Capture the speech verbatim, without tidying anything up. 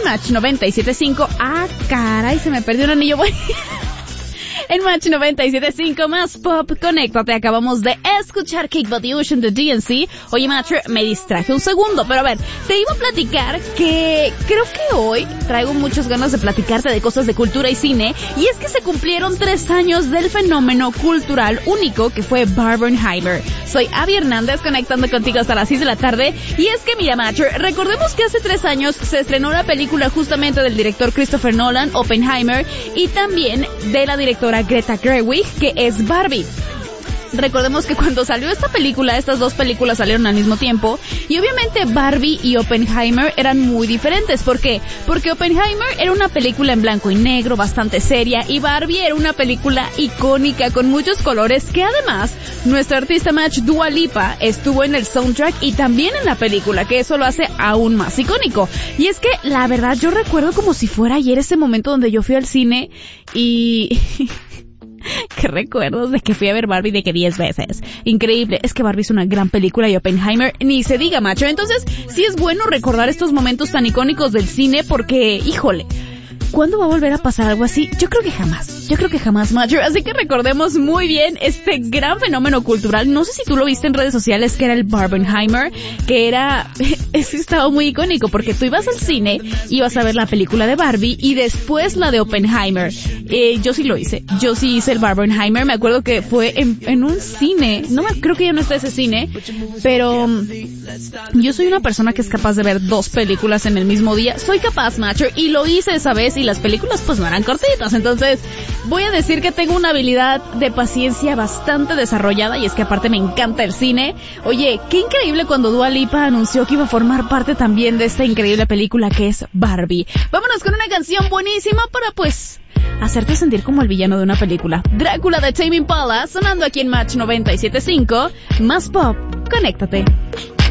en Match noventa y siete punto cinco. Ah, caray, se me perdió un anillo. En Match noventa y siete punto cinco más pop, conéctate. Acabamos de escuchar Kick Butt the Ocean de D N C. Oye, Match, me distraje un segundo, pero a ver, te iba a platicar que creo que hoy traigo muchas ganas de platicarte de cosas de cultura y cine, y es que se cumplieron tres años del fenómeno cultural único que fue Barbenheimer. Soy Abby Hernández, conectando contigo hasta las seis de la tarde, y es que mira, Match, recordemos que hace tres años se estrenó la película justamente del director Christopher Nolan, Oppenheimer, y también de la directora Greta Gerwig, que es Barbie. Recordemos que cuando salió esta película, estas dos películas salieron al mismo tiempo, y obviamente Barbie y Oppenheimer eran muy diferentes. ¿Por qué? Porque Oppenheimer era una película en blanco y negro, bastante seria, y Barbie era una película icónica con muchos colores, que además nuestra artista Match, Dua Lipa, estuvo en el soundtrack y también en la película, que eso lo hace aún más icónico. Y es que, la verdad, yo recuerdo como si fuera ayer ese momento donde yo fui al cine y... qué recuerdos de que fui a ver Barbie de que diez veces. Increíble, es que Barbie es una gran película y Oppenheimer ni se diga, Macho. Entonces, sí es bueno recordar estos momentos tan icónicos del cine porque, híjole, ¿cuándo va a volver a pasar algo así? Yo creo que jamás. Yo creo que jamás, Macho. Así que recordemos muy bien este gran fenómeno cultural. No sé si tú lo viste en redes sociales, que era el Barbenheimer, que era... ese estaba muy icónico, porque tú ibas al cine, ibas a ver la película de Barbie y después la de Oppenheimer. Eh, yo sí lo hice. Yo sí hice el Barbenheimer. Me acuerdo que fue en, en un cine. No me creo que ya no está ese cine, pero um, yo soy una persona que es capaz de ver dos películas en el mismo día. Soy capaz, Macho, y lo hice esa vez, y las películas pues no eran cortitas. Entonces voy a decir que tengo una habilidad de paciencia bastante desarrollada, y es que aparte me encanta el cine. Oye, qué increíble cuando Dua Lipa anunció que iba a formar parte también de esta increíble película que es Barbie. Vámonos con una canción buenísima para pues hacerte sentir como el villano de una película. Drácula de Tame Impala, sonando aquí en Match noventa y siete punto cinco. Más pop, conéctate.